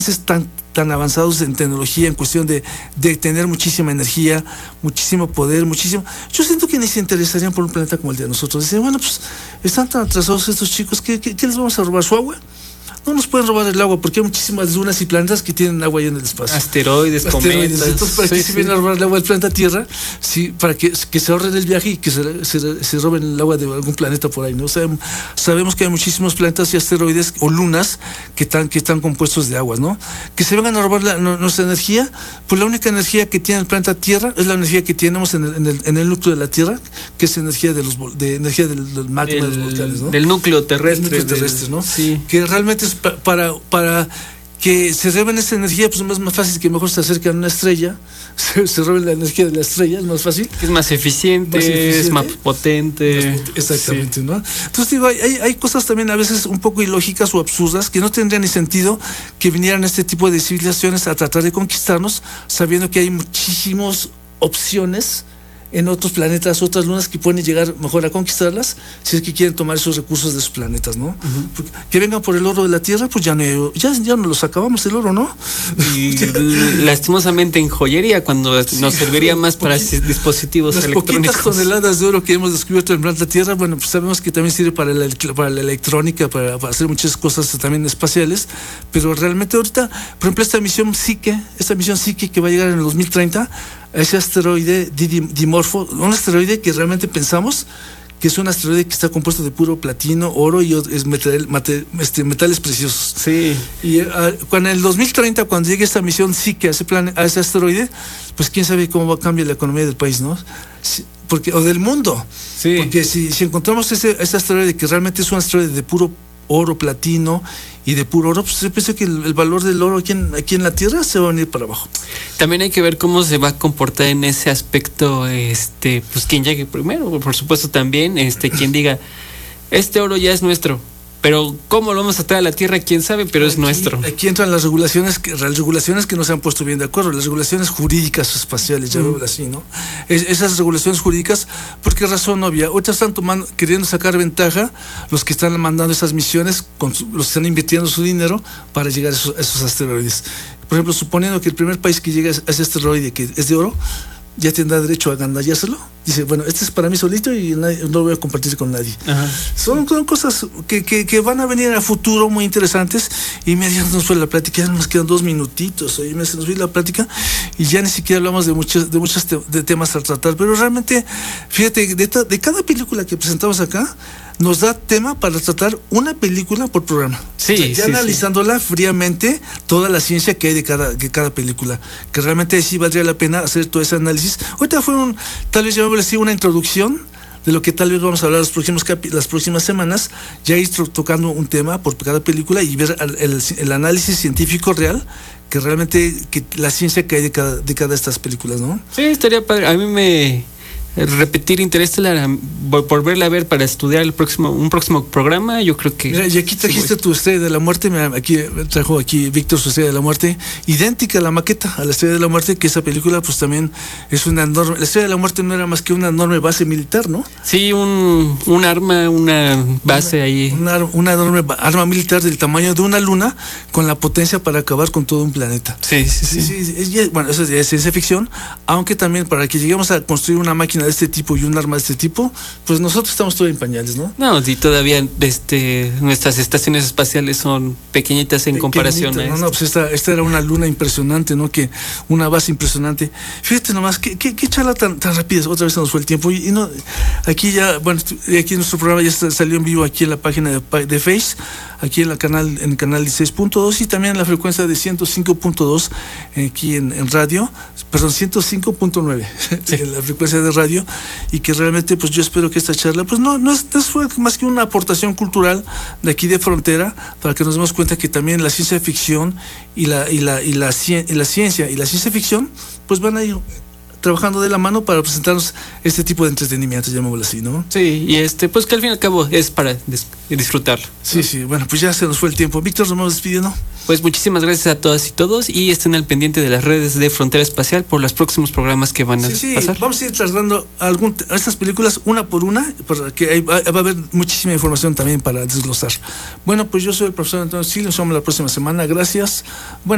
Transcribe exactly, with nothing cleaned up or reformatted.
tan, tan avanzados en tecnología, en cuestión de, de tener muchísima energía, muchísimo poder, muchísimo... Yo siento que ni se interesarían por un planeta como el de nosotros. Dicen, bueno, pues están tan atrasados estos chicos, ¿qué, qué, qué les vamos a robar? ¿Su agua? No nos pueden robar el agua porque hay muchísimas lunas y planetas que tienen agua ahí en el espacio. Asteroides, Asteroides. cometas. Entonces, ¿para sí, qué sí. se viene a robar el agua del planeta Tierra? Sí, para que, que se ahorren el viaje y que se, se, se roben el agua de algún planeta por ahí, ¿no? O sea, sabemos que hay muchísimos planetas y asteroides o lunas que están, que están compuestos de aguas, ¿no? Que se vengan a robar la, no, nuestra energía, pues la única energía que tiene el planeta Tierra es la energía que tenemos en el, en el, en el núcleo de la Tierra, que es energía de los de energía del, del magma el, de los volcanes, ¿no? Del núcleo terrestre. Del núcleo terrestre, ¿no? Sí. Que realmente es pa, para para que se roben esa energía, pues es más fácil que mejor se acerquen a una estrella, se, se roben la energía de la estrella, es más fácil. Es más eficiente, más eficiente es más potente. Más, exactamente, sí. ¿no? Entonces digo, hay, hay cosas también a veces un poco ilógicas o absurdas que no tendrían ni sentido que vinieran este tipo de civilizaciones a tratar de conquistarnos, sabiendo que hay muchísimas opciones en otros planetas, otras lunas que pueden llegar mejor a conquistarlas, si es que quieren tomar esos recursos de sus planetas, ¿no? Uh-huh. Que vengan por el oro de la Tierra, pues ya no, ya, ya nos los acabamos el oro, ¿no? Y lastimosamente en joyería, cuando sí, nos serviría más para dispositivos las electrónicos. Las poquitas toneladas de oro que hemos descubierto en el planeta Tierra, bueno, pues sabemos que también sirve para la, para la electrónica, para, para hacer muchas cosas también espaciales, pero realmente ahorita, por ejemplo, esta misión Psyche, esta misión Psyche que va a llegar en el dos mil treinta, ese asteroide Dimorfo, un asteroide que realmente pensamos que es un asteroide que está compuesto de puro platino, oro y es metal, metal, este, metales preciosos. Sí. Y uh, cuando en el dos mil treinta, cuando llegue esta misión Psyche a ese, plan, a ese asteroide, pues quién sabe cómo va a cambiar la economía del país, ¿no? Sí, porque, o del mundo. Sí. Porque si, si encontramos ese, ese asteroide que realmente es un asteroide de puro oro, platino y de puro oro, pues yo pienso que el, el valor del oro aquí en, aquí en la Tierra se va a venir para abajo. También hay que ver cómo se va a comportar en ese aspecto, este, pues quien llegue primero, por supuesto también, este, quien diga, este oro ya es nuestro, pero cómo lo vamos a traer a la Tierra, quién sabe, pero es aquí, nuestro. Aquí entran las regulaciones, que, las regulaciones que no se han puesto bien de acuerdo, las regulaciones jurídicas espaciales, ya mm. veo así, ¿no? Es, esas regulaciones jurídicas, ¿por qué razón obvia? Ahorita están tomando, queriendo sacar ventaja los que están mandando esas misiones, con su, los que están invirtiendo su dinero para llegar a esos, a esos asteroides. Por ejemplo, suponiendo que el primer país que llegue a ese asteroide que es de oro, ya tendrá derecho a agandallárselo. Dice, bueno, este es para mí solito y nadie, no lo voy a compartir con nadie. Ajá. Son, son cosas que, que, que van a venir a futuro muy interesantes. Y me ya nos fue la plática, ya nos quedan dos minutitos. Oye, me se nos fue la plática y ya ni siquiera hablamos de muchos de muchos te, de temas a tratar. Pero realmente, fíjate, de, de cada película que presentamos acá, nos da tema para tratar una película por programa. Sí, o sea, ya sí, analizándola sí. fríamente, toda la ciencia que hay de cada, de cada película, que realmente sí valdría la pena hacer todo ese análisis. Ahorita fue un, tal vez llamémosle así, una introducción de lo que tal vez vamos a hablar los próximos capi- las próximas semanas, ya ir tocando un tema por cada película y ver el, el, el análisis científico real, que realmente, que la ciencia que hay de cada, de cada de estas películas, ¿no? Sí, estaría padre. A mí me... repetir Interestelar, por verla a ver para estudiar el próximo un próximo programa, yo creo que... Mira, y aquí trajiste sí, tu Estrella de la Muerte, mira, aquí trajo aquí Víctor su Estrella de la Muerte, idéntica a la maqueta, a la Estrella de la Muerte, que esa película pues también es una enorme... La Estrella de la Muerte no era más que una enorme base militar, ¿no? Sí, un, un arma, una base una, ahí. Una, una enorme arma militar del tamaño de una luna, con la potencia para acabar con todo un planeta. Sí, sí, sí. sí, sí es, es, bueno, eso es ciencia ficción, aunque también para que lleguemos a construir una máquina de este tipo y un arma de este tipo, pues nosotros estamos todavía en pañales, ¿no? No, y todavía este, nuestras estaciones espaciales son pequeñitas en comparación a no, no, pues esta, esta era una luna impresionante, ¿no? Que una base impresionante. Fíjate nomás, qué, qué, qué charla tan, tan rápida, otra vez se nos fue el tiempo. Y, y no, aquí ya, bueno, aquí nuestro programa ya está, salió en vivo aquí en la página de, de Face, aquí en la canal, en el canal dieciséis punto dos y también en la frecuencia de ciento cinco punto dos aquí en, en radio, perdón, ciento cinco punto nueve sí. en la frecuencia de radio, y que realmente pues yo espero que esta charla pues no, no, es, no fue más que una aportación cultural de aquí de Frontera, para que nos demos cuenta que también la ciencia ficción y la, y la, y la, y la ciencia y la ciencia ficción pues van a ir trabajando de la mano para presentarnos este tipo de entretenimiento, llamémoslo así, ¿no? Sí, y este, pues que al fin y al cabo es para dis- disfrutarlo. Sí, ¿no? Sí, bueno, pues ya se nos fue el tiempo. Víctor, nos vamos despidiendo. Pues muchísimas gracias a todas y todos, y estén al pendiente de las redes de Frontera Espacial por los próximos programas que van a sí, sí, pasar. Vamos a ir trasladando algún, a estas películas una por una, porque hay, va a haber muchísima información también para desglosar. Bueno, pues yo soy el profesor Antonio Silva, nos vemos la próxima semana. Gracias. Bueno.